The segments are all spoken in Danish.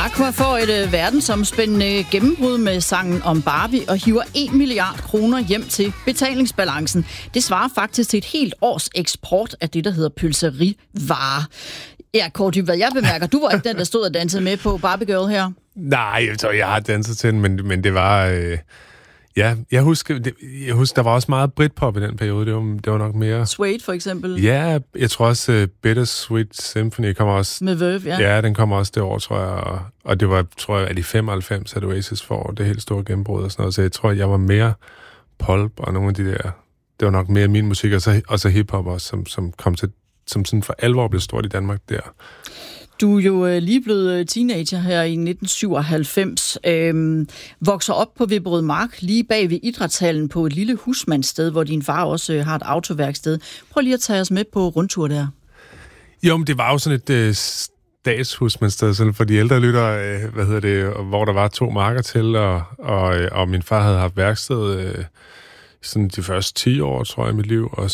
Aqua får et verdensomspændende gennembrud med sangen om Barbie og hiver 1 milliard kroner hjem til betalingsbalancen. Det svarer faktisk til et helt års eksport af det, der hedder pølserivarer. Ja, Kåre Dybvad, jeg bemærker, du var ikke den, der stod og dansede med på Barbie Girl her. Nej, jeg tror, jeg har danset til den, men det var... Ja, jeg husker, der var også meget Britpop i den periode. Det var nok mere... Suede for eksempel. Ja, jeg tror også Bittersweet Symphony kommer også... Med Verve, ja. Ja, den kommer også det år, tror jeg. Og det var, tror jeg, at i 95, at Oasis får det helt store gennembrud og sådan noget. Så jeg tror, jeg var mere pulp og nogle af de der... Det var nok mere min musik, og så hiphop også, som kom til... Som sådan for alvor blev stort i Danmark der. Du er jo lige blevet teenager her i 1997. Vokser op på Vibberød Mark, lige bag ved idrætshallen på et lille husmandssted, hvor din far også har et autoværksted. Prøv lige at tage os med på rundtur der. Jo, men det var jo sådan et statshusmandssted, sådan for de ældre lyttere, hvor der var 2 marker til, og min far havde haft værksted sådan de første 10 år, tror jeg, i mit liv, og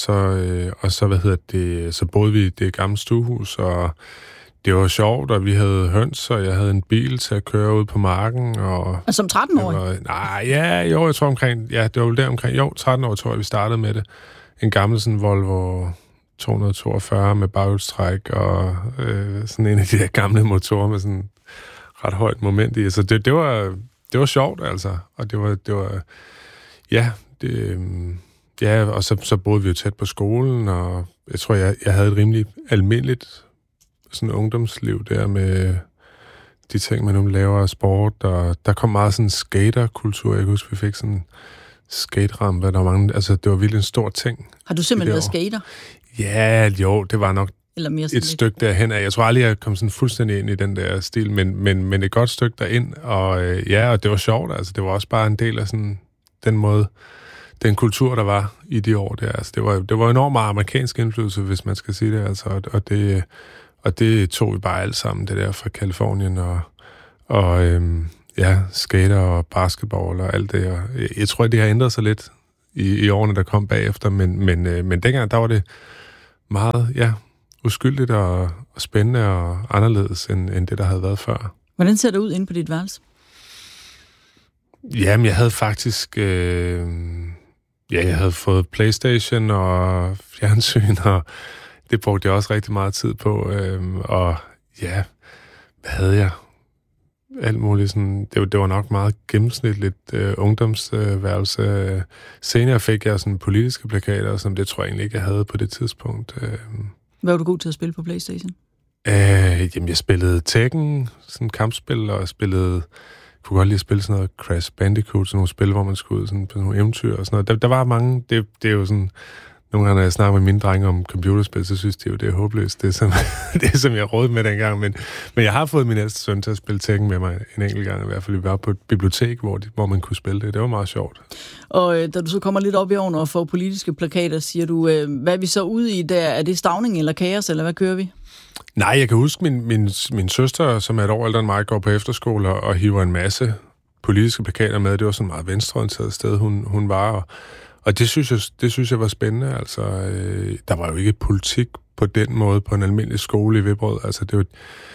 så boede vi i det gamle stuehus, og det var sjovt, og vi havde høns, og jeg havde en bil til at køre ud på marken. Og som 13-årig? Jeg tror omkring... Ja, det var jo der omkring... Jo, 13 år tror jeg, vi startede med det. En gammel sådan Volvo 242 med baghjulstræk, og sådan en af de der gamle motorer med sådan ret højt moment i. Så det var sjovt, altså. Og det var ja, ja, og så boede vi jo tæt på skolen, og jeg tror, jeg havde et rimelig almindeligt sådan ungdomsliv der med de ting, man nu laver af sport, og der kom meget sådan skaterkultur. Jeg kan huske, vi fik sådan skaterampe, der var mange, altså det var virkelig en stor ting. Har du simpelthen været skater? Ja, jo, det var nok eller mere et stykke derhen af. Jeg tror aldrig, jeg kom sådan fuldstændig ind i den der stil, men et godt stykke derind, og ja, og det var sjovt, altså det var også bare en del af sådan den måde, den kultur, der var i de år der. Altså det var enormt meget amerikansk indflydelse, hvis man skal sige det, altså, og det tog vi bare alt sammen, det der fra Kalifornien, og ja, skater og basketball og alt det. Og jeg tror, det har ændret sig lidt i årene, der kom bagefter, men dengang, der var det meget, ja, uskyldigt og spændende og anderledes, end det, der havde været før. Hvordan ser det ud inde på dit værelse? Jamen, jeg havde faktisk... jeg havde fået PlayStation og fjernsyn, og det brugte jeg også rigtig meget tid på. Og ja, hvad havde jeg? Alt muligt sådan... Det var nok meget gennemsnitligt ungdomsværelse. Senere fik jeg sådan politiske plakater, som det tror jeg egentlig ikke, jeg havde på det tidspunkt. Hvad var du god til at spille på PlayStation? Jamen, jeg spillede Tekken, sådan kampspil, og jeg kunne godt lide at spille sådan noget Crash Bandicoot, sådan nogle spil, hvor man skulle ud sådan på nogle eventyr og sådan noget. Der var mange, det er jo sådan, nogle gange, når jeg snakker med mine drenge om computerspil, så synes de jo, det er håbløst, det som jeg rådede med dengang, men jeg har fået min ældste søn til at spille Tekken med mig en enkelt gang, i hvert fald vi var på et bibliotek, hvor man kunne spille det. Det var meget sjovt. Og da du så kommer lidt op i årene og får politiske plakater, siger du, hvad er vi så ude i der? Er det stagning eller kaos, eller hvad kører vi? Nej, jeg kan huske, min søster, som er et år ældre end mig, går på efterskole og hiver en masse politiske plakater med. Det var sådan et meget venstreorienteret sted, hun var. Og det synes jeg var spændende. Altså, der var jo ikke politik på den måde på en almindelig skole i Vibberød. Altså,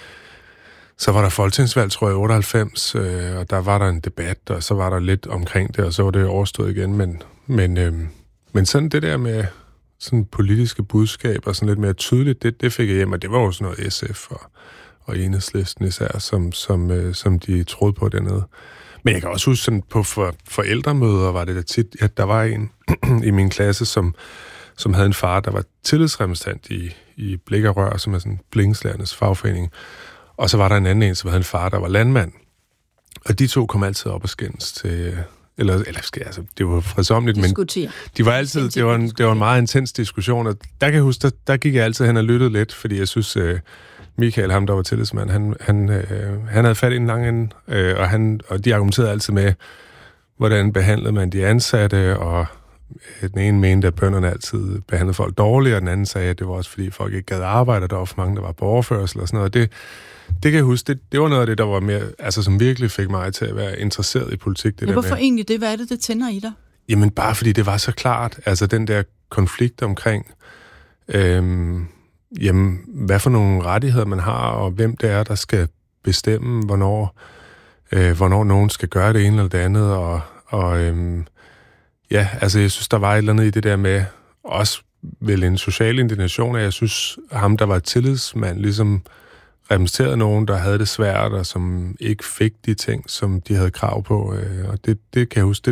så var der folketingsvalg, tror jeg, i 98, og der var der en debat, og så var der lidt omkring det, og så var det overstået igen. Men sådan det der med sådan politiske budskaber, sådan lidt mere tydeligt, det fik jeg hjem, og det var jo sådan noget SF og Enhedslisten især, som de troede på dernede. Men jeg kan også huske, sådan på forældremøder var det der tit, at der var en i min klasse, som havde en far, der var tillidsrepræsentant i Blik og Rør, som er sådan Blinkeslærernes fagforening. Og så var der en anden, som havde en far, der var landmand. Og de to kom altid op og skændes til... altså, det var fredsomligt, men de var altid, det var en meget intens diskussion, og der kan jeg huske, der gik jeg altid hen og lyttede lidt, fordi jeg synes, Michael, ham der var tillidsmand, han havde fat i en lang ende, og de argumenterede altid med, hvordan behandlede man de ansatte, og den ene mente, at bønderne altid behandlede folk dårligt, og den anden sagde, at det var også fordi folk ikke gad arbejde, og der var for mange, der var på overførsel og sådan noget. Det kan jeg huske, det var noget af det, der var mere, altså som virkelig fik mig til at være interesseret i politik. Hvorfor egentlig det? Hvad er det tænder i dig? Jamen bare fordi det var så klart, altså den der konflikt omkring, hvad for nogle rettigheder man har, og hvem det er, der skal bestemme, hvornår nogen skal gøre det ene eller det andet, ja, altså jeg synes, der var et eller andet i det der med, også vel en social indignation, at jeg synes, ham, der var tillidsmand, ligesom repræsenterede nogen, der havde det svært, og som ikke fik de ting, som de havde krav på, og det kan jeg huske,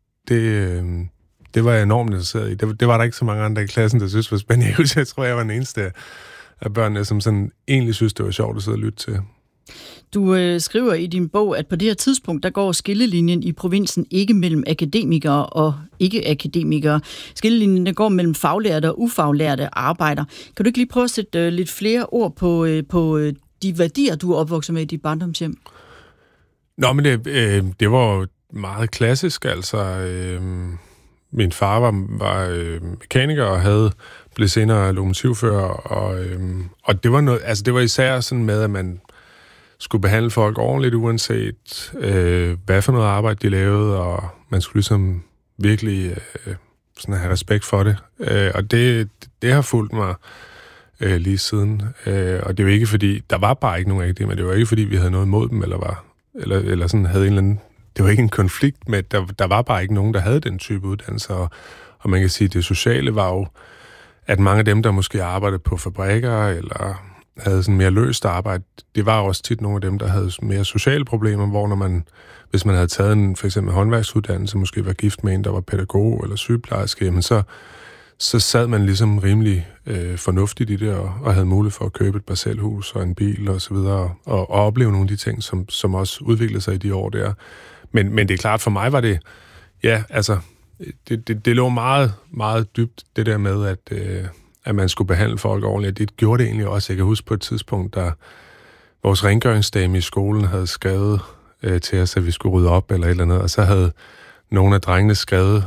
det var jeg enormt interesseret i. Det var der ikke så mange andre i klassen, der synes var spændende. Jeg tror, jeg var den eneste af børnene, som sådan egentlig synes, det var sjovt at sidde og lytte til. Du skriver i din bog, at på det her tidspunkt, der går skillelinjen i provinsen ikke mellem akademikere og ikke-akademikere. Skillelinjen der går mellem faglærte og ufaglærte arbejdere. Kan du ikke lige prøve at sætte lidt flere ord på de værdier, du er opvokset med i dit barndomshjem? Nå, men det var jo meget klassisk, altså. Min far var mekaniker og blev senere lokomotivfører, og det var noget, altså det var især sådan med, at man skulle behandle folk ordentligt, uanset hvad for noget arbejde de lavede, og man skulle ligesom virkelig sådan have respekt for det. Og det har fulgt mig lige siden. Og det er jo ikke fordi, der var bare ikke nogen af det, men det var ikke fordi, vi havde noget imod dem, eller sådan havde en eller anden. Det var ikke en konflikt med, der var bare ikke nogen, der havde den type uddannelse, og man kan sige, at det sociale var jo, at mange af dem, der måske arbejdede på fabrikker, eller havde sådan mere løst arbejde, det var også tit nogle af dem, der havde mere sociale problemer, hvor hvis man havde taget for eksempel håndværksuddannelse, måske var gift med en, der var pædagog eller sygeplejerske, jamen så sad man ligesom rimelig fornuftigt i det, og havde mulighed for at købe et parcelhus og en bil og så videre, og opleve nogle af de ting, som også udviklede sig i de år der. Men det er klart, for mig var det, ja, altså, det lå meget, meget dybt, det der med, at man skulle behandle folk ordentligt. Det gjorde det egentlig også. Jeg kan huske på et tidspunkt, da vores rengøringsdame i skolen havde skrevet til os, at vi skulle rydde op eller et eller andet, og så havde nogle af drengene skrevet,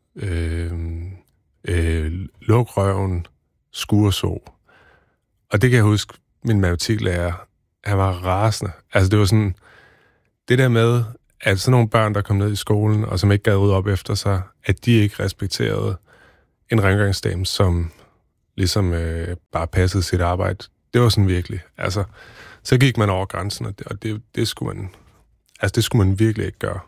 luk røven, skureså. Og det kan jeg huske, min matematiklærer, han var rasende. Altså det var sådan, det der med, at sådan nogle børn, der kom ned i skolen, og som ikke gad rydde op efter sig, at de ikke respekterede en rengøringsdame, som ligesom bare passede sit arbejde. Det var sådan virkelig. Altså, så gik man over grænsen, og det skulle man virkelig ikke gøre.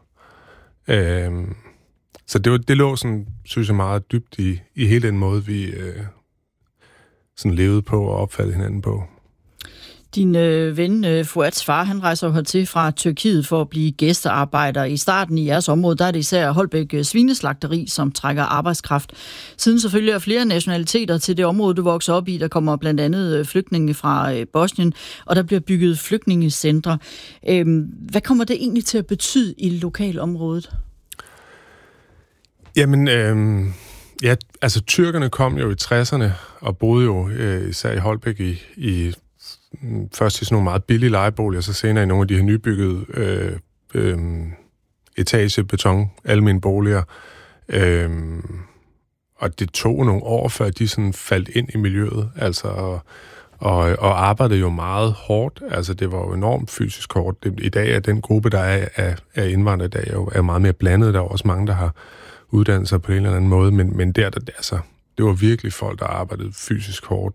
Så det lå sådan, synes jeg, meget dybt i hele den måde, vi sådan levede på og opfattede hinanden på. Din ven Fuads far, han rejser jo hertil fra Tyrkiet for at blive gæstearbejder. I starten i jeres område, der er det især Holbæk Svineslagteri, som trækker arbejdskraft. Siden selvfølgelig er flere nationaliteter til det område, du vokser op i. Der kommer blandt andet flygtninge fra Bosnien, og der bliver bygget flygtningecentre. Hvad kommer det egentlig til at betyde i lokalområdet? Jamen, ja, altså tyrkerne kom jo i 60'erne og boede jo især i Holbæk først i sådan nogle meget billige lejeboliger, og så senere i nogle af de her nybyggede etagebeton, almene boliger. Og det tog nogle år, før de sådan faldt ind i miljøet, altså og arbejdede jo meget hårdt. Altså det var jo enormt fysisk hårdt. I dag er den gruppe, der er indvandrere i dag, er meget mere blandet. Der er også mange, der har uddannet sig på en eller anden måde, men altså, det var virkelig folk, der arbejdede fysisk hårdt.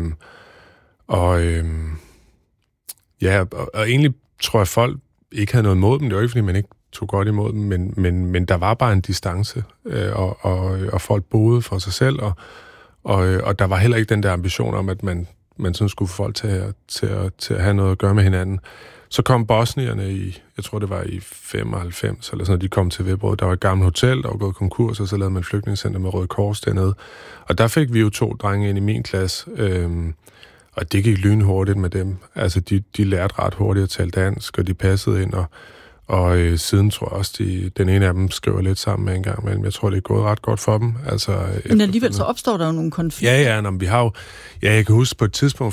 Ja, og egentlig tror jeg, folk ikke havde noget imod dem. Det var ikke, fordi man ikke tog godt imod dem, men der var bare en distance, og folk boede for sig selv, og der var heller ikke den der ambition om, at man sådan skulle få folk til at have noget at gøre med hinanden. Så kom bosnierne jeg tror det var i 95, eller sådan, de kom til Viborg. Der var et gammelt hotel, der var gået konkurs, og så lavede man flygtningecenter med Røde Kors dernede. Og der fik vi jo 2 drenge ind i min klasse, og det gik lynhurtigt med dem. Altså, de lærte ret hurtigt at tale dansk, og de passede ind, og siden tror jeg også, den ene af dem skriver lidt sammen med en gang imellem. Jeg tror, det er gået ret godt for dem. Altså, men alligevel så opstår der jo nogle konflikter. Ja, vi har jo. Ja, jeg kan huske på et tidspunkt,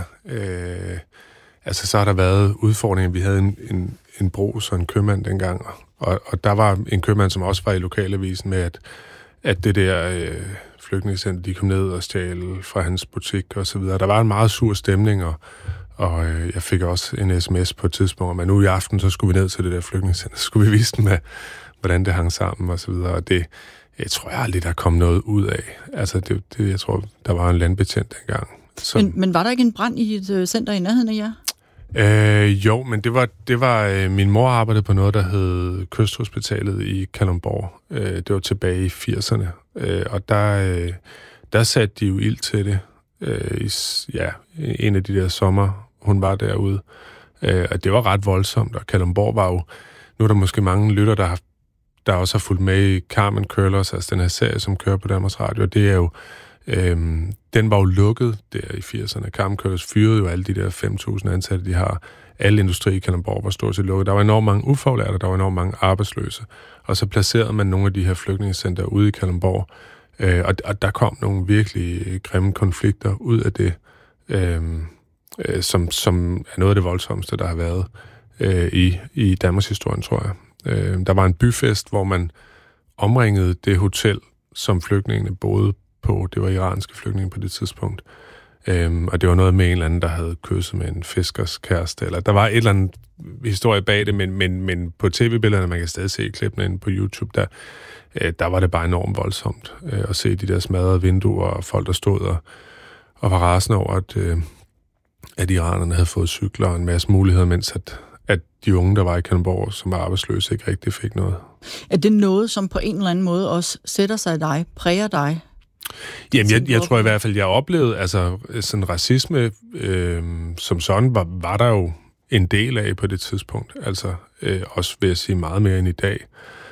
så har der været udfordringer. Vi havde en brugs og en købmand dengang, og der var en købmand, som også var i lokalavisen med, at det der flygtningecenter, de kom ned og stjal fra hans butik og så videre. Der var en meget sur stemning, og jeg fik også en sms på et tidspunkt, men nu i aften, så skulle vi ned til det der flygtningecenter, så skulle vi vise dem, hvordan det hang sammen og så videre, og det, jeg tror aldrig, der kom noget ud af. Altså, jeg tror, der var en landbetjent dengang. Men var der ikke en brand i et center i nærheden af jer? Jo, men det var min mor arbejdede på noget, der hed Kysthospitalet i Kalundborg. Det var tilbage i 80'erne. Og der satte de jo ild til det. En af de der sommer, hun var derude. Og det var ret voldsomt, og Kalundborg var jo... Nu er der måske mange lytter, der også har fulgt med i Carmen Curlers, altså den her serie, som kører på Danmarks Radio. Det er jo... den var jo lukket der i 80'erne. Carmen Curlers fyrede jo alle de der 5.000 ansatte, de har. Alle industri i Kalundborg var stort set lukket. Der var enormt mange ufaglærte, der var enormt mange arbejdsløse. Og så placerede man nogle af de her flygtningecenter ude i Kalundborg. Og der kom nogle virkelig grimme konflikter ud af det, som er noget af det voldsomste, der har været i Danmarks historien, tror jeg. Der var en byfest, hvor man omringede det hotel, som flygtningene boede på. Det var iranske flygtninge på det tidspunkt. Og det var noget med en eller anden, der havde kysset med en fiskers kæreste. Eller der var et eller andet historie bag det, men på tv-billederne, man kan stadig se klippene inde på YouTube, der var det bare enormt voldsomt at se de der smadrede vinduer og folk, der stod og var rasende over, at iranerne havde fået cykler og en masse muligheder, mens at de unge, der var i Kalundborg, som var arbejdsløse, ikke rigtig fik noget. Er det noget, som på en eller anden måde også sætter sig i dig, præger dig? Jamen, jeg tror i hvert fald, jeg oplevede, altså sådan racisme, som sådan, var der jo en del af på det tidspunkt. Altså, også vil jeg sige meget mere end i dag.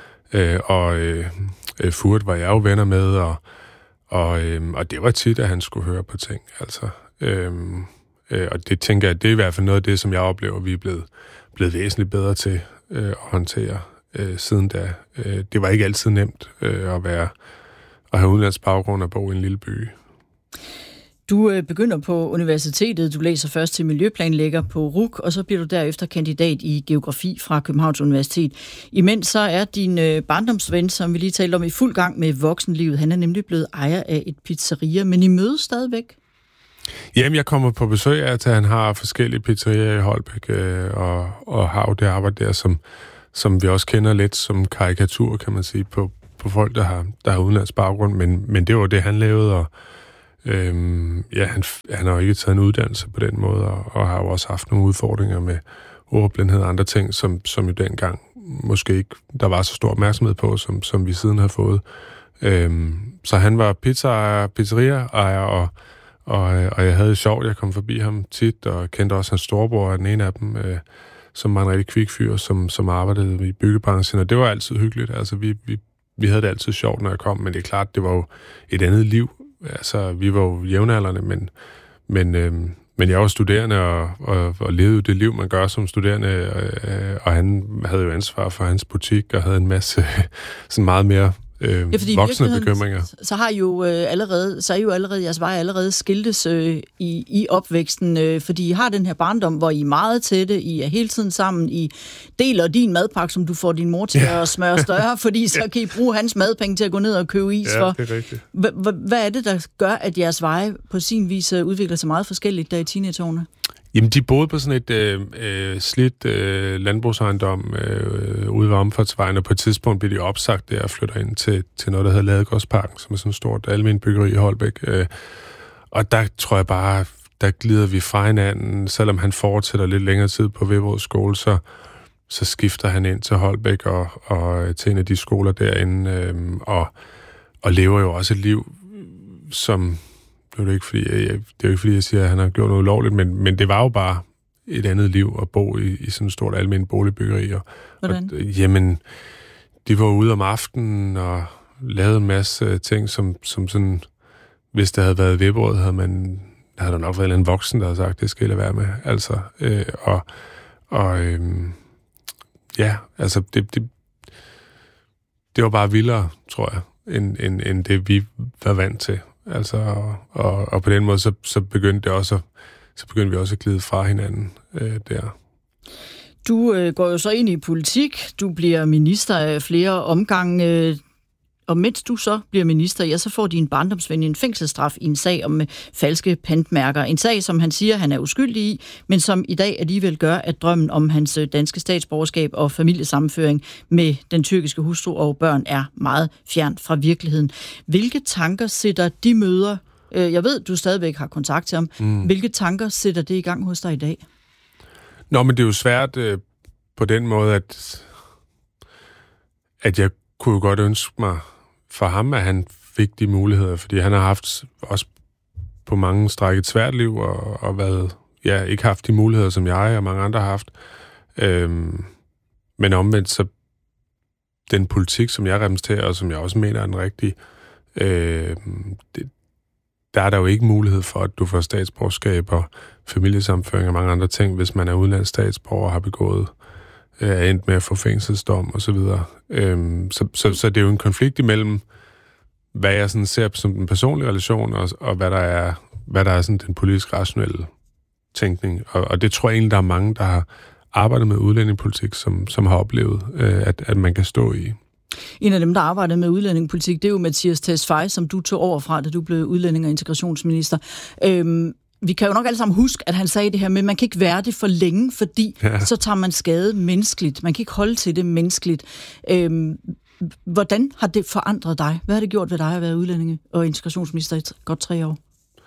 Furt var jeg jo venner med, og det var tit, at han skulle høre på ting. Altså, og det tænker jeg, det er i hvert fald noget af det, som jeg oplever, vi er blevet væsentligt bedre til at håndtere siden da. Det var ikke altid nemt at have udenlandsk baggrund og bo i en lille by. Du begynder på universitetet. Du læser først til miljøplanlægger på RUC, og så bliver du derefter kandidat i geografi fra Københavns Universitet. Imens så er din barndomsven, som vi lige talte om, i fuld gang med voksenlivet. Han er nemlig blevet ejer af et pizzeria, men I mødes stadigvæk? Jamen, jeg kommer på besøg af, at han har forskellige pizzerier i Holbæk, og har jo det arbejde der, som vi også kender lidt som karikatur, kan man sige, på folk, der har udenlandsk baggrund, men det var det, han lavede, og han har jo ikke taget en uddannelse på den måde, og har jo også haft nogle udfordringer med ordblindhed og andre ting, som jo dengang måske ikke, der var så stor opmærksomhed på, som vi siden har fået. Så han var pizzeria-ejer, og jeg havde det sjovt, jeg kom forbi ham tit, og kendte også hans storebror, den ene af dem, som var en rigtig kvik fyr, som arbejdede i byggebranchen, og det var altid hyggeligt. Altså, vi havde det altid sjovt, når jeg kom, men det er klart, det var jo et andet liv. Altså, vi var jo jævnaldrende, men jeg var studerende og levede det liv, man gør som studerende, og han havde jo ansvar for hans butik og havde en masse sådan meget mere voksne bekymringer. Så er jo allerede jeres vej allerede skiltes i opvæksten, fordi I har den her barndom, hvor I er meget tætte, I er hele tiden sammen, I deler din madpakke, som du får din mor til at smøre større, fordi så kan I bruge hans madpenge til at gå ned og købe is for. Ja, det er rigtigt. Hvad er det, der gør, at jeres veje på sin vis udvikler sig meget forskelligt der i teenageårene? Jamen, de boede på sådan et slidt landbrugsejendom ude ved Omfartsvejen, og på et tidspunkt blev de opsagt der og flytter ind til noget, der hedder Ladegårdsparken, som er sådan et stort almen byggeri i Holbæk. Og der tror jeg bare, der glider vi fra hinanden. Selvom han fortsætter lidt længere tid på Viborg skole, så skifter han ind til Holbæk og til en af de skoler derinde, og lever jo også et liv, som... Det er jo ikke fordi, jeg siger, at han har gjort noget ulovligt, men det var jo bare et andet liv at bo i sådan et stort almindeligt boligbyggeri. Hvordan? Jamen, de var ude om aftenen og lavede en masse ting, som sådan, hvis det havde været Viborg, havde der nok været en voksen, der havde sagt, det skal jeg lade være med. Altså, det var bare vildere, tror jeg, end det, vi var vant til. Altså, og på den måde, så begyndte vi også at glide fra hinanden der. Du går jo så ind i politik, du bliver minister af flere omgange, og mens du så bliver minister, ja, så får din barndomsven en fængselsstraf i en sag om falske pantmærker. En sag, som han siger, han er uskyldig i, men som i dag alligevel gør, at drømmen om hans danske statsborgerskab og familiesammenføring med den tyrkiske hustru og børn er meget fjernt fra virkeligheden. Hvilke tanker sætter de møder? Jeg ved, du stadigvæk har kontakt til ham. Hvilke tanker sætter det i gang hos dig i dag? Nå, men det er jo svært på den måde, at jeg kunne godt ønske mig for ham, at han fik de muligheder, fordi han har haft også på mange stræk et svært liv, og været, ikke haft de muligheder, som jeg og mange andre har haft. Men omvendt, så den politik, som jeg repræsenterer, og som jeg også mener er den rigtige, der er der jo ikke mulighed for, at du får statsborgerskab og familiesammenføring og mange andre ting, hvis man er udenlandsk statsborger og har begået er endt med at få fængselsdom og så videre. Så det er jo en konflikt imellem, hvad jeg sådan ser som den personlige relation, og hvad der er sådan den politisk rationelle tænkning. Og det tror jeg egentlig, der er mange, der har arbejdet med udlændingepolitik, som har oplevet, at man kan stå i. En af dem, der arbejdede med udlændingepolitik, det er jo Mattias Tesfaye, som du tog over fra, da du blev udlænding- og integrationsminister. Vi kan jo nok alle sammen huske, at han sagde det her med, at man kan ikke være det for længe, fordi så tager man skade menneskeligt. Man kan ikke holde til det menneskeligt. Hvordan har det forandret dig? Hvad har det gjort ved dig at være udlændinge- og integrationsminister i godt 3 år?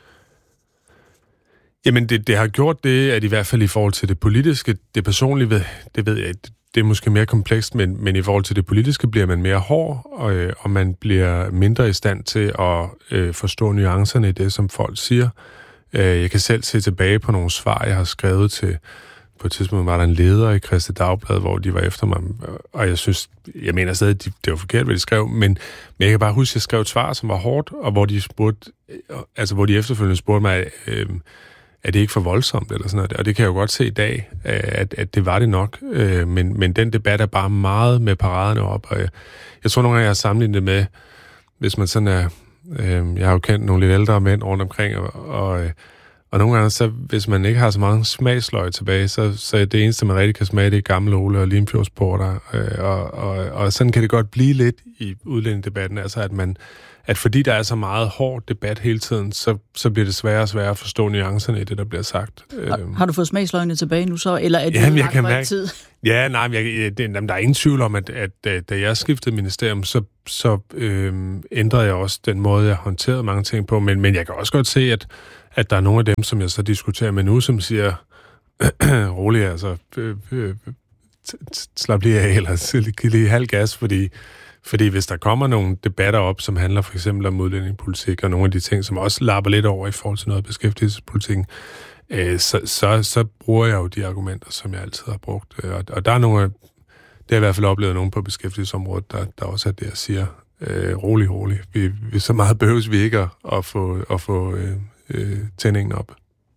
Jamen, det har gjort det, at i hvert fald i forhold til det politiske, det personlige, det ved jeg, det er måske mere komplekst, men i forhold til det politiske bliver man mere hård, og man bliver mindre i stand til at forstå nuancerne i det, som folk siger. Jeg kan selv se tilbage på nogle svar, jeg har skrevet til. På et tidspunkt var der en leder i Kristeligt Dagblad, hvor de var efter mig, og jeg mener stadig, det var forkert, hvad de skrev, men jeg kan bare huske, at jeg skrev et svar, som var hårdt, og hvor de efterfølgende spurgte mig, er det ikke for voldsomt, eller sådan noget, og det kan jeg jo godt se i dag, at det var det nok, men den debat er bare meget med paraderne op, og jeg tror nogle gange, jeg har sammenlignet det med, hvis man sådan er, jeg har jo kendt nogle lidt ældre mænd rundt omkring, og nogle gange, så, hvis man ikke har så mange smagsløg tilbage, så er det eneste, man rigtig kan smage, det er gamle Ole og Limfjordsporter. Og sådan kan det godt blive lidt i udlændingedebatten, altså at fordi der er så meget hård debat hele tiden, så bliver det sværere og sværere at forstå nuancerne i det, der bliver sagt. Har du fået smagsløgene tilbage nu så, eller er det jeg lang mærke tid? Ja, nej, der er ingen tvivl om, at da jeg skiftede ministerium, så ændrede jeg også den måde, jeg håndterede mange ting på, men jeg kan også godt se, at der er nogle af dem, som jeg så diskuterer med nu, som siger, rolig, altså, slap lige af, eller giv lige halv gas, fordi hvis der kommer nogle debatter op, som handler for eksempel om udlændingepolitik, og nogle af de ting, som også lapper lidt over i forhold til noget af beskæftigelsespolitikken, så bruger jeg jo de argumenter, som jeg altid har brugt. Og der er nogle, det har jeg i hvert fald oplevet nogen på beskæftigelsesområdet, der også er det, jeg siger, rolig. Vi så meget behøves vi ikke at få tændingen op.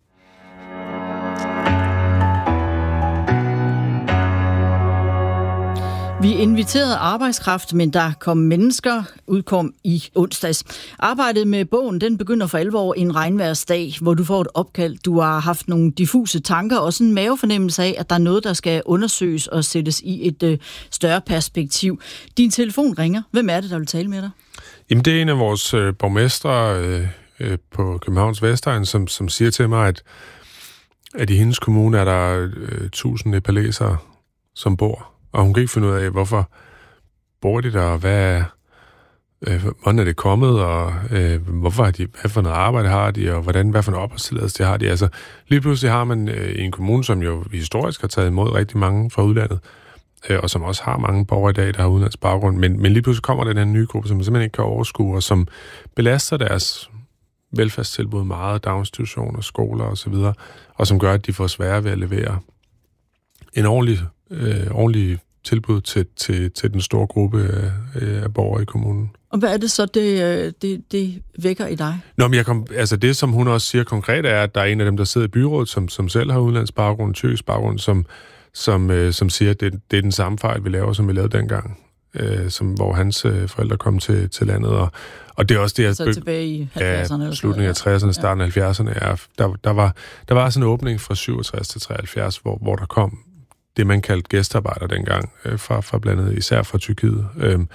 Vi inviterede arbejdskraft, men der kom mennesker, udkom i onsdags. Arbejdet med bogen, den begynder for alvor en regnvejrsdag, hvor du får et opkald. Du har haft nogle diffuse tanker og sådan en mavefornemmelse af, at der er noget, der skal undersøges og sættes i et større perspektiv. Din telefon ringer. Hvem er det, der vil tale med dig? Jamen, det er en af vores borgmestre på Københavns Vestegn, som siger til mig, at i hendes kommune er der 1000 nepalesere, som bor. Og hun kan ikke finde ud af, hvorfor bor de der, og hvordan er det kommet, og hvorfor har de, hvad for noget arbejde har de, og hvad for noget opholdstilladelse de har de. Altså, lige pludselig har man i en kommune, som jo historisk har taget imod rigtig mange fra udlandet, og som også har mange borgere i dag, der har udenlandsk baggrund, men lige pludselig kommer den her nye gruppe, som man simpelthen ikke kan overskue, og som belaster deres velfærdstilbud meget, daginstitutioner, skoler osv., og som gør, at de får sværere ved at levere en ordentlig tilbud til den store gruppe af borgere i kommunen. Og hvad er det så, det vækker i dig? Nå, men det, som hun også siger konkret, er, at der er en af dem, der sidder i byrådet, som selv har udenlandsk baggrund, tyrkisk baggrund, som siger, at det er den samme fejl, vi laver, som vi lavede dengang, hvor hans forældre kom til landet. Og det er også det, så tilbage i 70'erne? Ja, slutningen af 60'erne, starten af 70'erne. Der var sådan en åbning fra 67 til 73, hvor der kom det, man kaldte gæstearbejder dengang, fra blandt andet især fra Tyrkiet.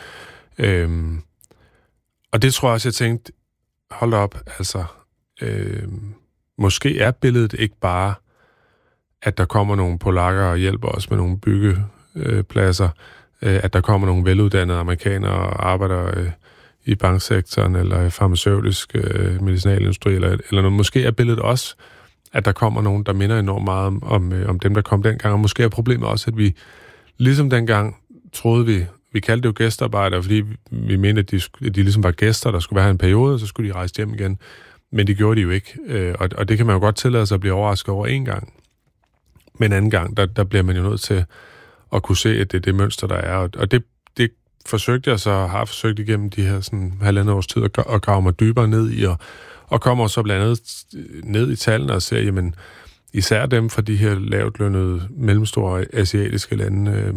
Og det tror jeg også, jeg tænkte, hold op, altså, måske er billedet ikke bare, at der kommer nogle polakker og hjælper os med nogle byggepladser, at der kommer nogle veluddannede amerikanere og arbejder i banksektoren, eller farmaceutisk medicinalindustri, eller noget. Måske er billedet også, at der kommer nogen, der minder enormt meget om dem, der kom dengang. Og måske er problemet også, at vi ligesom dengang troede vi kaldte det jo gæstearbejdere, fordi vi mente, at de ligesom var gæster, der skulle være her en periode, og så skulle de rejse hjem igen. Men det gjorde de jo ikke. Og det kan man jo godt tillade sig at blive overrasket over en gang. Men anden gang, der bliver man jo nødt til at kunne se, at det er det mønster, der er. Og det forsøgte jeg så, har forsøgt igennem de her sådan 1,5 års tid at grave mig dybere ned i, og kommer så blandt andet ned i tallene og ser, jamen, især dem fra de her lavtlønnede, mellemstore asiatiske lande,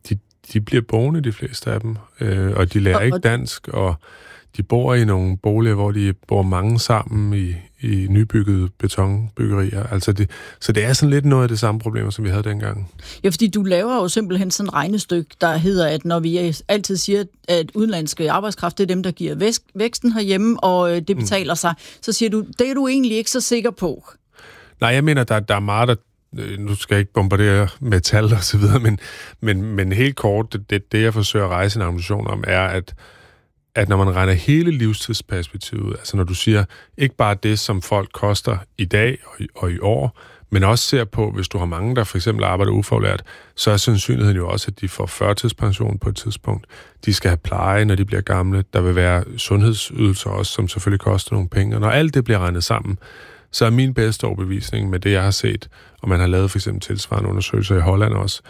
de bliver boende, de fleste af dem, og de lærer ikke dansk, og de bor i nogle boliger, hvor de bor mange sammen i nybyggede betonbyggerier. Altså så det er sådan lidt noget af det samme problemer, som vi havde dengang. Ja, fordi du laver jo simpelthen sådan et regnestykke, der hedder, at når vi altid siger, at udenlandske arbejdskraft, det er dem, der giver væksten herhjemme, og det betaler sig, så siger du, det er du egentlig ikke så sikker på. Nej, jeg mener, der er meget, nu skal jeg ikke bombardere med tal og så videre, men helt kort, det jeg forsøger at rejse en ambition om, er, at når man regner hele livstidsperspektivet, altså når du siger ikke bare det, som folk koster i dag og i år, men også ser på, hvis du har mange, der for eksempel arbejder ufaglært, så er sandsynligheden jo også, at de får førtidspension på et tidspunkt. De skal have pleje, når de bliver gamle. Der vil være sundhedsydelser også, som selvfølgelig koster nogle penge. Og når alt det bliver regnet sammen, så er min bedste overbevisning med det, jeg har set, og man har lavet for eksempel tilsvarende undersøgelser i Holland også,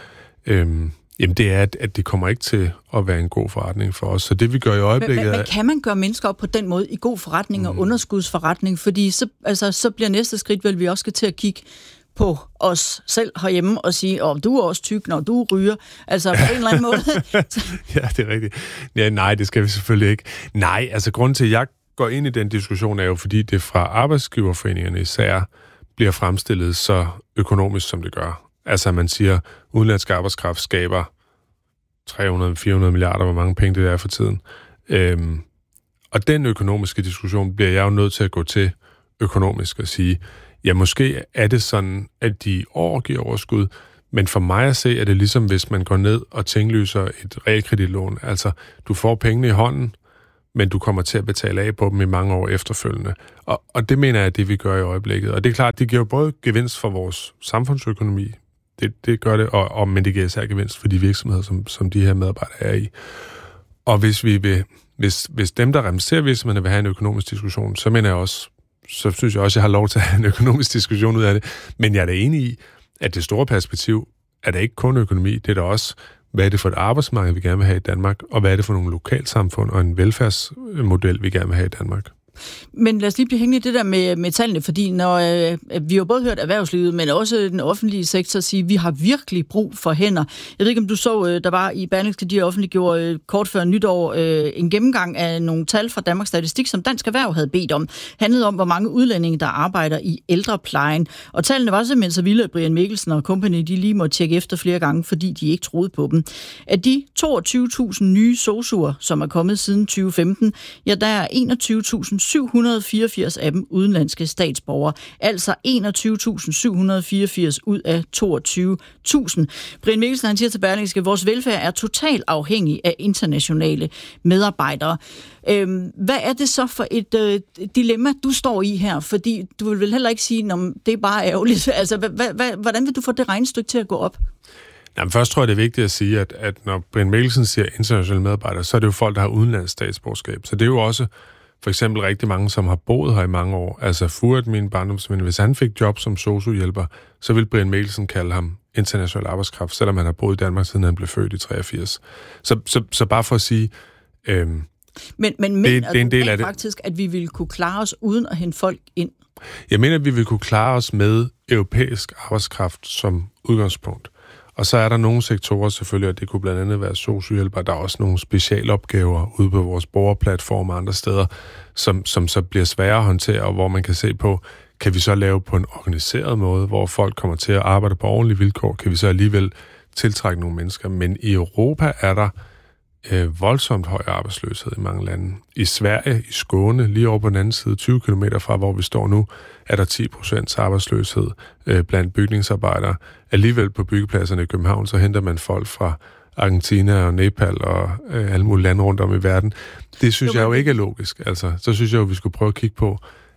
jamen det er, at det kommer ikke til at være en god forretning for os. Så det vi gør i øjeblikket... Men kan man gøre mennesker op på den måde i god forretning og underskudsforretning? Fordi så bliver næste skridt vel, vi også skal til at kigge på os selv herhjemme og sige, du er også tyk, når du ryger. Altså på en eller anden måde. Ja, det er rigtigt. Ja, nej, det skal vi selvfølgelig ikke. Nej, altså grunden til, at jeg går ind i den diskussion, er jo, fordi det fra arbejdsgiverforeningerne især bliver fremstillet så økonomisk, som det gør. Altså, man siger, udenlandsk arbejdskraft skaber 300-400 milliarder, hvor mange penge det er for tiden. Og den økonomiske diskussion bliver jeg jo nødt til at gå til økonomisk og sige, ja, måske er det sådan, at de år giver overskud, men for mig at se, er det ligesom, hvis man går ned og tinglyser et realkreditlån. Altså, du får pengene i hånden, men du kommer til at betale af på dem i mange år efterfølgende. Og det mener jeg, er det, vi gør i øjeblikket. Og det er klart, det giver både gevinst for vores samfundsøkonomi, det gør det, men det giver især gevinst for de virksomheder, som de her medarbejdere er i. Og hvis dem, der repræsenterer virksomhederne, vil have en økonomisk diskussion, så mener jeg også, så synes jeg også, jeg har lov til at have en økonomisk diskussion ud af det. Men jeg er da enig i, at det store perspektiv er da ikke kun økonomi, det er da også, hvad er det for et arbejdsmarked, vi gerne vil have i Danmark, og hvad er det for nogle lokalsamfund og en velfærdsmodel, vi gerne vil have i Danmark. Men lad os lige blive hængende i det der med tallene, fordi når vi har både hørt erhvervslivet, men også den offentlige sektor sige, at vi har virkelig brug for hænder. Jeg ved ikke, om du så, der var i Berlingske, de offentliggjorde kort før nytår en gennemgang af nogle tal fra Danmarks Statistik, som Dansk Erhverv havde bedt om. Handlede om, hvor mange udlændinge, der arbejder i ældreplejen. Og tallene var simpelthen så vilde, at Brian Mikkelsen og company, de lige måtte tjekke efter flere gange, fordi de ikke troede på dem. Af de 22.000 nye sosu'er, som er kommet siden 2015, ja, der er 21.784 af dem udenlandske statsborgere. Altså 21.784 ud af 22.000. Brian Mikkelsen, han siger til Berlingske, at vores velfærd er totalt afhængig af internationale medarbejdere. Hvad er det så for et dilemma, du står i her? Fordi du vil vel heller ikke sige, at det er bare ærgerligt. Altså, hvordan vil du få det regnestykke til at gå op? Jamen, først tror jeg, det er vigtigt at sige, at når Brian Mikkelsen siger internationale medarbejdere, så er det jo folk, der har udenlandsk statsborgerskab. Så det er jo også for eksempel rigtig mange, som har boet her i mange år. Altså Furet, min barndomsven, hvis han fik job som sosu-hjælper, så ville Brian Mikkelsen kalde ham international arbejdskraft, selvom han har boet i Danmark, siden han blev født i 83. Så bare for at sige... Men det er en del af det. Faktisk, at vi ville kunne klare os uden at hente folk ind? Jeg mener, at vi vil kunne klare os med europæisk arbejdskraft som udgangspunkt. Og så er der nogle sektorer selvfølgelig, og det kunne blandt andet være sosu-hjælpere. Der er også nogle specialopgaver ude på vores borgerplatform og andre steder, som så bliver svære at håndtere, og hvor man kan se på, kan vi så lave på en organiseret måde, hvor folk kommer til at arbejde på ordentlige vilkår, kan vi så alligevel tiltrække nogle mennesker. Men i Europa er der voldsomt høj arbejdsløshed i mange lande. I Sverige, i Skåne, lige over på den anden side, 20 km fra, hvor vi står nu, er der 10% arbejdsløshed blandt bygningsarbejdere. Alligevel på byggepladserne i København, så henter man folk fra Argentina og Nepal og alle mulige lande rundt om i verden. Det synes jeg jo ikke er logisk. Altså, så synes jeg jo, vi skulle prøve at kigge på,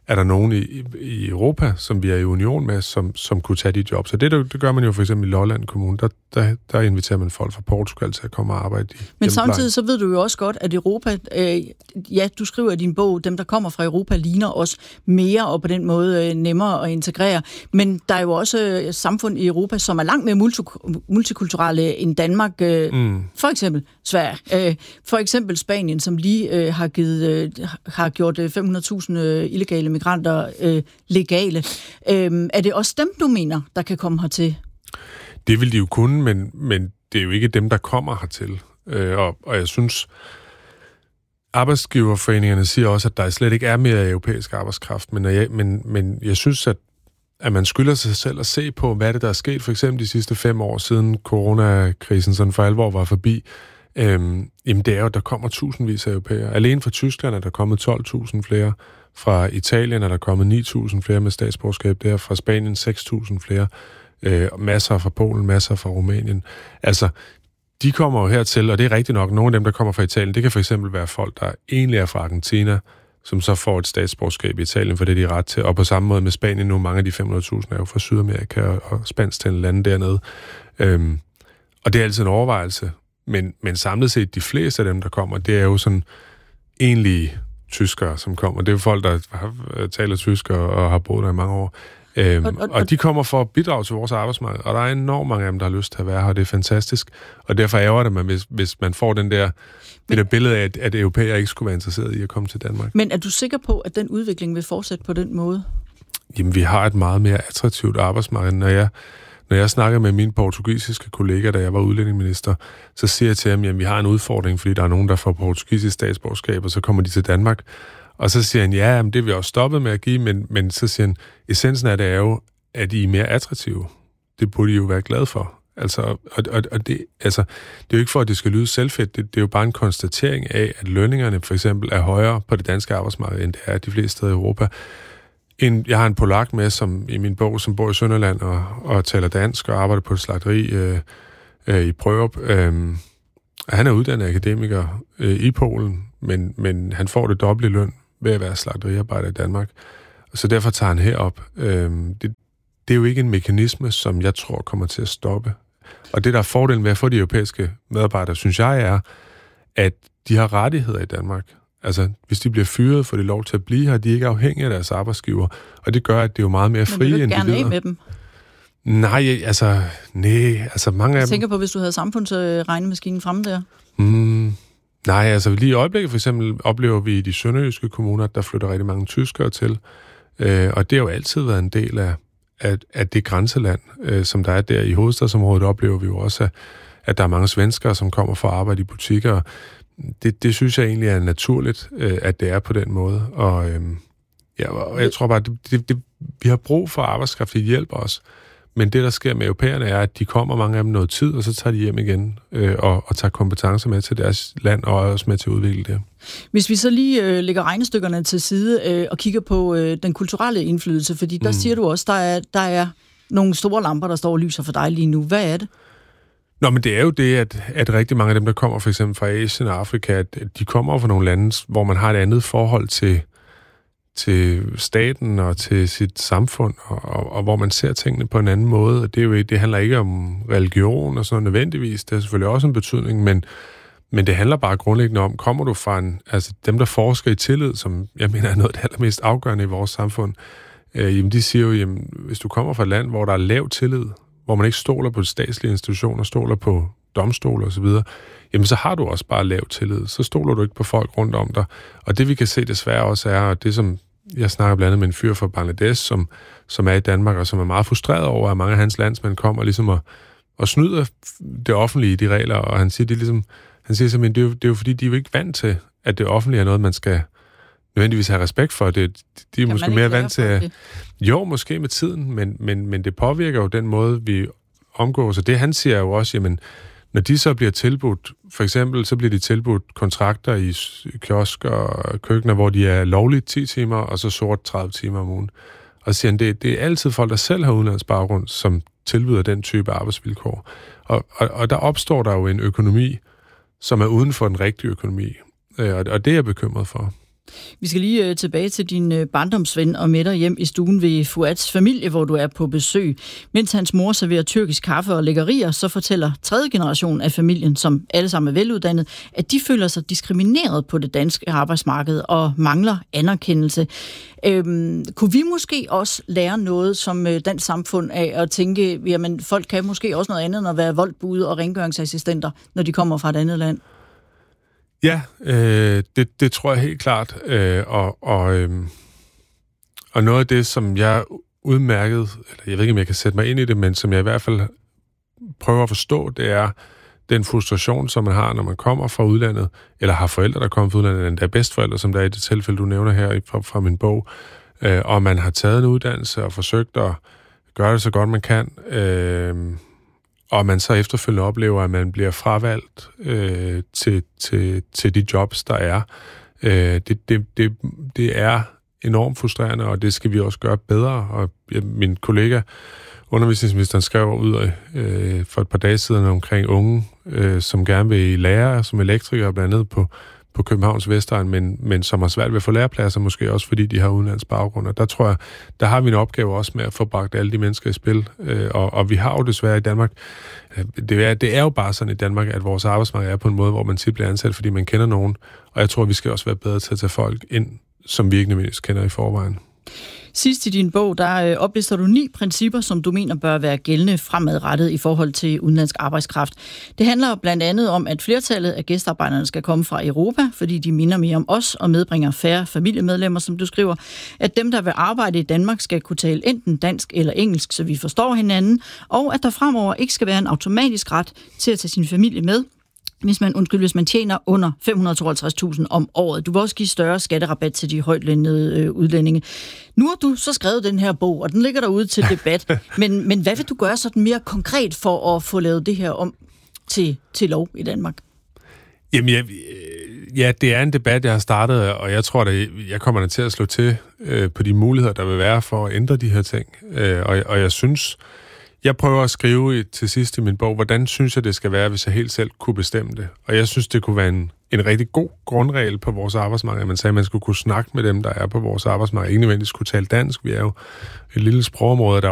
er der nogen i Europa, som vi er i union med, som kunne tage de jobs. Så det gør man jo for eksempel i Lolland Kommune. Der inviterer man folk fra Portugal til at komme og arbejde i. Men samtidig så ved du jo også godt, at Europa, du skriver i din bog, dem der kommer fra Europa ligner os mere og på den måde nemmere at integrere. Men der er jo også samfund i Europa, som er langt mere multikulturelle end Danmark. For eksempel Sverige. For eksempel Spanien, som lige har gjort 500.000 illegale migranter legale. Er det også dem, du mener, der kan komme hertil? Det vil de jo kunne, men det er jo ikke dem, der kommer hertil. Og jeg synes, arbejdsgiverforeningerne siger også, at der slet ikke er mere europæisk arbejdskraft. Men jeg synes, at man skylder sig selv at se på, hvad det der er sket, for eksempel de sidste 5 år siden coronakrisen sådan for alvor var forbi. Jamen det er jo, at der kommer tusindvis af europæere. Alene fra Tyskland er der kommet 12.000 flere. Fra Italien er der kommet 9.000 flere med statsborgerskab der. Fra Spanien 6.000 flere. Masser fra Polen, masser fra Rumænien. Altså, de kommer jo hertil, og det er rigtigt nok, nogle af dem, der kommer fra Italien, det kan for eksempel være folk, der egentlig er fra Argentina, som så får et statsborgerskab i Italien, for det de er ret til. Og på samme måde med Spanien nu, mange af de 500.000 er jo fra Sydamerika og spansktalende lande dernede. Og det er altid en overvejelse. Men samlet set, de fleste af dem, der kommer, det er jo sådan egentlige tyskere, som kommer. Det er jo folk, der taler tysk og har boet der i mange år. Og de kommer for at bidrage til vores arbejdsmarked, og der er enormt mange af dem, der har lyst til at være her, og det er fantastisk. Og derfor ærger det mig, hvis man får det der billede af, at europæere ikke skulle være interesseret i at komme til Danmark. Men er du sikker på, at den udvikling vil fortsætte på den måde? Jamen, vi har et meget mere attraktivt arbejdsmarked. Når jeg snakker med mine portugisiske kolleger, da jeg var udlændingeminister, så siger jeg til dem, at vi har en udfordring, fordi der er nogen, der får portugisisk statsborgerskab, og så kommer de til Danmark. Og så siger han, ja, men det er vi også stoppet med at give, men så siger han, essensen af det er jo, at I er mere attraktive. Det burde I jo være glade for. Altså, og det er jo ikke for, at det skal lyde selvfedt. Det er jo bare en konstatering af, at lønningerne for eksempel er højere på det danske arbejdsmarked, end det er de fleste steder i Europa. Jeg har en polak med, som i min bog, som bor i Sønderland og taler dansk og arbejder på et slagteri i Brørup. Han er uddannet akademiker i Polen, men han får det dobbelte løn ved at være slagteriarbejder i Danmark. Så derfor tager han herop. Det er jo ikke en mekanisme, som jeg tror kommer til at stoppe. Og det, der er fordelen ved at få de europæiske medarbejdere, synes jeg er, at de har rettigheder i Danmark. Altså, hvis de bliver fyret, får de lov til at blive her. De er ikke afhængige af deres arbejdsgiver. Og det gør, at det er jo meget mere frie individer. Men vil du gerne af med dem? Nej, altså mange af dem... Jeg tænker på, hvis du havde samfundsregnemaskinen fremme der. Nej, altså lige i øjeblikket for eksempel oplever vi i de sønderjyske kommuner, at der flytter rigtig mange tyskere til. Og det har jo altid været en del af det grænseland, som der er der i hovedstadsområdet, oplever vi jo også, at der er mange svenskere, som kommer for at arbejde i butikker. Det synes jeg egentlig er naturligt, at det er på den måde. Og jeg tror bare, vi har brug for arbejdskraft, det hjælper os. Men det, der sker med europæerne, er, at de kommer mange af dem noget tid, og så tager de hjem igen og tager kompetencer med til deres land, og også med til at udvikle det. Hvis vi så lige lægger regnestykkerne til side og kigger på den kulturelle indflydelse, fordi der siger du også, der er nogle store lamper, der står og lyser for dig lige nu. Hvad er det? Nå, men det er jo det, at rigtig mange af dem, der kommer for eksempel fra Asien og Afrika, at de kommer fra nogle lande, hvor man har et andet forhold til staten og til sit samfund, og hvor man ser tingene på en anden måde. Og det handler ikke om religion og sådan nødvendigvis. Det har selvfølgelig også en betydning, men det handler bare grundlæggende om, kommer du fra dem, der forsker i tillid, som jeg mener er noget af det allermest afgørende i vores samfund, jamen de siger jo, jamen, hvis du kommer fra et land, hvor der er lav tillid, hvor man ikke stoler på statslige institutioner, stoler på domstole osv., jamen så har du også bare lav tillid. Så stoler du ikke på folk rundt om dig. Og det vi kan se desværre også er, og det som jeg snakker blandt andet med en fyr fra Bangladesh, som er i Danmark, og som er meget frustreret over, at mange af hans landsmænd kommer ligesom og snyder det offentlige i de regler, og han siger simpelthen, det er jo fordi, de er jo ikke vant til, at det offentlige er noget, man skal nødvendigvis have respekt for. De er måske mere vant til at... Jo, måske med tiden, men det påvirker jo den måde, vi omgås. Og det han siger jo også, jamen, når de så bliver tilbudt, for eksempel, så bliver de tilbudt kontrakter i kiosker og køkkener, hvor de er lovligt 10 timer, og så sort 30 timer om ugen. Og så siger han, det er altid folk, der selv har udenlandsk baggrund, som tilbyder den type arbejdsvilkår. Og der opstår der jo en økonomi, som er uden for den rigtige økonomi. Og det er jeg bekymret for. Vi skal lige tilbage til din barndomsven og med dig hjem i stuen ved Fuads familie, hvor du er på besøg. Mens hans mor serverer tyrkisk kaffe og lækkerier, så fortæller tredje generation af familien, som alle sammen er veluddannet, at de føler sig diskrimineret på det danske arbejdsmarked og mangler anerkendelse. Kunne vi måske også lære noget som dansk samfund af at tænke, jamen folk kan måske også noget andet end at være voldbud og rengøringsassistenter, når de kommer fra et andet land? Ja, det tror jeg helt klart. Og noget af det, som jeg udmærket, eller jeg ved ikke, om jeg kan sætte mig ind i det, men som jeg i hvert fald prøver at forstå, det er den frustration, som man har, når man kommer fra udlandet, eller har forældre, der kommer fra udlandet, endda bedsteforældre, som der er i det tilfælde, du nævner her fra min bog, og man har taget en uddannelse og forsøgt at gøre det så godt man kan, og man så efterfølgende oplever, at man bliver fravalgt til de jobs, der er. Det er enormt frustrerende, og det skal vi også gøre bedre. Og min kollega, undervisningsministeren, skrev ud for et par dage siden omkring unge, som gerne vil lære som elektrikere, blandt andet på Københavns Vestegn, men som har svært ved at få lærepladser, måske også fordi de har udenlandsk baggrund. Og der tror jeg, der har vi en opgave også med at få bragt alle de mennesker i spil. Og vi har jo desværre i Danmark, det er jo bare sådan i Danmark, at vores arbejdsmarked er på en måde, hvor man tit bliver ansat, fordi man kender nogen. Og jeg tror, vi skal også være bedre til at tage folk ind, som vi ikke nødvendigvis kender i forvejen. Sidst i din bog, der oplister du 9 principper, som du mener bør være gældende fremadrettet i forhold til udenlandsk arbejdskraft. Det handler blandt andet om, at flertallet af gæstearbejderne skal komme fra Europa, fordi de minder mere om os og medbringer færre familiemedlemmer, som du skriver. At dem, der vil arbejde i Danmark, skal kunne tale enten dansk eller engelsk, så vi forstår hinanden. Og at der fremover ikke skal være en automatisk ret til at tage sin familie med, hvis man tjener under 552.000 om året. Du vil også give større skatterabat til de højtlønnede udlændinge. Nu har du så skrevet den her bog, og den ligger derude til debat. Men hvad vil du gøre sådan mere konkret for at få lavet det her om til lov i Danmark? Jamen, ja, det er en debat, jeg har startet, og jeg tror, at jeg kommer til at slå til på de muligheder, der vil være for at ændre de her ting. Og jeg synes, jeg prøver at skrive til sidst i min bog, hvordan synes jeg, det skal være, hvis jeg helt selv kunne bestemme det. Og jeg synes, det kunne være en rigtig god grundregel på vores arbejdsmarked. Man sagde, at man skulle kunne snakke med dem, der er på vores arbejdsmarked. Ikke nødvendigvis kunne tale dansk. Vi er jo et lille sprogområde, der